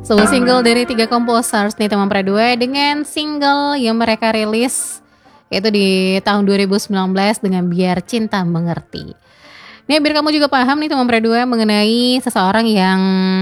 Sebuah single dari 3 composers nih teman Pradua dengan single yang mereka rilis yaitu di tahun 2019 dengan Biar Cinta Mengerti. Nih biar kamu juga paham nih teman Pradua mengenai seseorang yang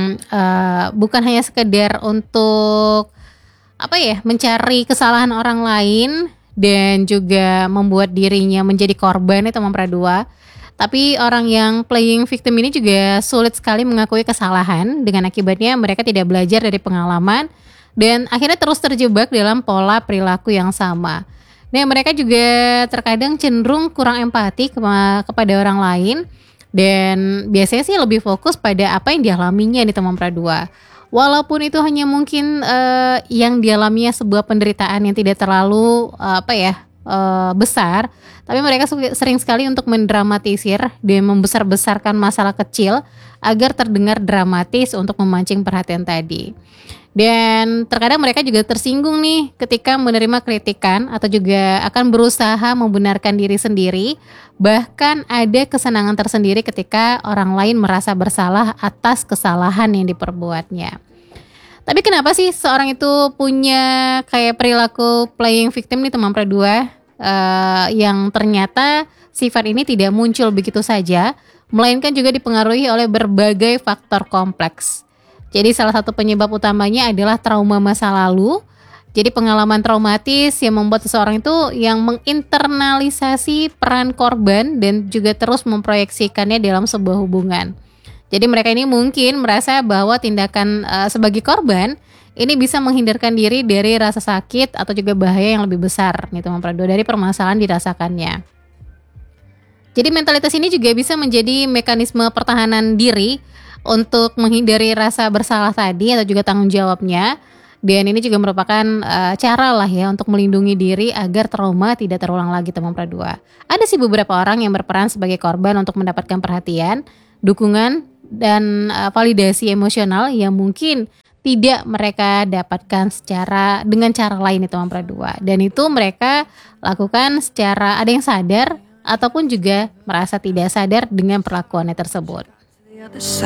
bukan hanya sekedar untuk mencari kesalahan orang lain dan juga membuat dirinya menjadi korban nih teman Pradua. Tapi orang yang playing victim ini juga sulit sekali mengakui kesalahan, dengan akibatnya mereka tidak belajar dari pengalaman dan akhirnya terus terjebak dalam pola perilaku yang sama. Nah, mereka juga terkadang cenderung kurang empati kepada orang lain dan biasanya sih lebih fokus pada apa yang dialaminya di teman Pradua. Walaupun itu hanya mungkin yang dialaminya sebuah penderitaan yang tidak terlalu besar, tapi mereka sering sekali untuk mendramatisir dan membesar-besarkan masalah kecil agar terdengar dramatis untuk memancing perhatian tadi. Dan terkadang mereka juga tersinggung nih ketika menerima kritikan atau juga akan berusaha membenarkan diri sendiri. Bahkan ada kesenangan tersendiri ketika orang lain merasa bersalah atas kesalahan yang diperbuatnya. Tapi kenapa sih seorang itu punya kayak perilaku playing victim nih teman Pradua, yang ternyata sifat ini tidak muncul begitu saja, melainkan juga dipengaruhi oleh berbagai faktor kompleks. Jadi salah satu penyebab utamanya adalah trauma masa lalu. Jadi pengalaman traumatis yang membuat seseorang itu yang menginternalisasi peran korban dan juga terus memproyeksikannya dalam sebuah hubungan. Jadi mereka ini mungkin merasa bahwa tindakan sebagai korban ini bisa menghindarkan diri dari rasa sakit atau juga bahaya yang lebih besar nih teman Pradua dari permasalahan dirasakannya. Jadi mentalitas ini juga bisa menjadi mekanisme pertahanan diri untuk menghindari rasa bersalah tadi atau juga tanggung jawabnya. Dan ini juga merupakan cara lah ya untuk melindungi diri agar trauma tidak terulang lagi teman Pradua. Ada sih beberapa orang yang berperan sebagai korban untuk mendapatkan perhatian, dukungan, dan validasi emosional yang mungkin tidak mereka dapatkan dengan cara lain itu teman Pradua. Dan itu mereka lakukan secara ada yang sadar ataupun juga merasa tidak sadar dengan perlakuannya tersebut.